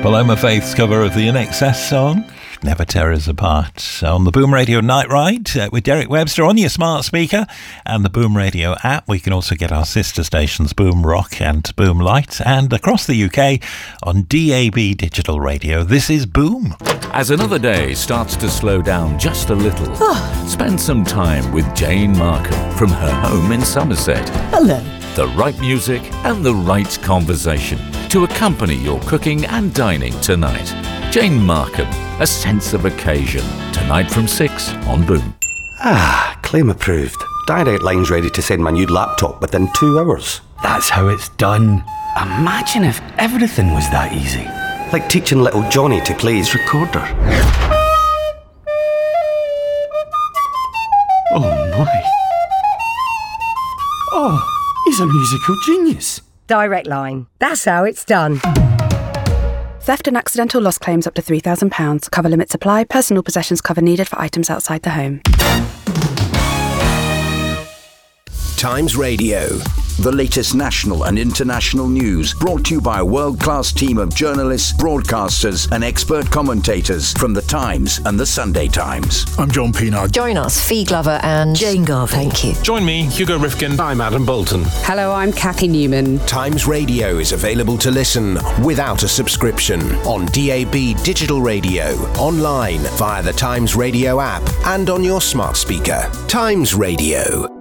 Paloma Faith's cover of the INXS song Never Tear Us Apart on the Boom Radio Night Ride with Derek Webster on your smart speaker and the Boom Radio app. We can also get our sister stations Boom Rock and Boom Light, and across the UK on DAB Digital Radio. This is Boom. As another day starts to slow down just a little, spend some time with Jane Markham from her home in Somerset. Hello. The right music and the right conversation to accompany your cooking and dining tonight. Jane Markham, A Sense of Occasion, tonight from 6 on Boom. Claim approved. Direct Line's ready to send my new laptop within 2 hours. That's how it's done. Imagine if everything was that easy. Like teaching little Johnny to play his recorder. Oh my. Oh, he's a musical genius. Direct Line. That's how it's done. Theft and accidental loss claims up to £3,000. Cover limits apply. Personal possessions cover needed for items outside the home. Times Radio. The latest national and international news brought to you by a world-class team of journalists, broadcasters and expert commentators from The Times and The Sunday Times. I'm John Pienaar. Join us, Fee Glover and Jane Garvey. Thank you. Join me, Hugo Rifkin. I'm Adam Bolton. Hello, I'm Kathy Newman. Times Radio is available to listen without a subscription on DAB Digital Radio, online via the Times Radio app and on your smart speaker. Times Radio.